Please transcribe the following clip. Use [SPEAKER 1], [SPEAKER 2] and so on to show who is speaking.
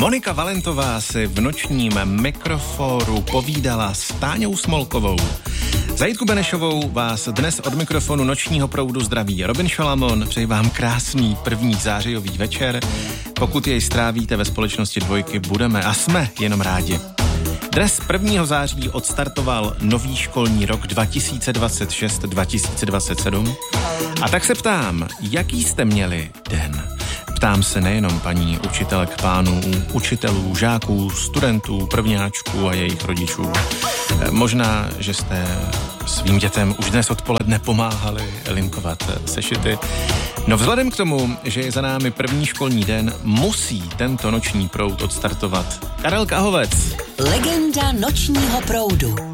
[SPEAKER 1] Monika Valentová si v nočním mikrofóru povídala s Táňou Smolkovou. Za Jitku Benešovou vás dnes od mikrofonu Nočního proudu zdraví Robin Šalamon. Přeji vám krásný první zářijový večer. Pokud jej strávíte ve společnosti Dvojky, budeme a jsme jenom rádi. Dnes 1. září odstartoval nový školní rok 2026-2027. A tak se ptám, jaký jste měli den? Ptám se nejenom paní učitelek, pánů, učitelů, žáků, studentů, prvňáčků a jejich rodičů. Možná, že jste svým dětem už dnes odpoledne pomáhali linkovat sešity. No vzhledem k tomu, že je za námi první školní den, musí tento noční proud odstartovat Karel Kahovec.
[SPEAKER 2] Legenda nočního proudu.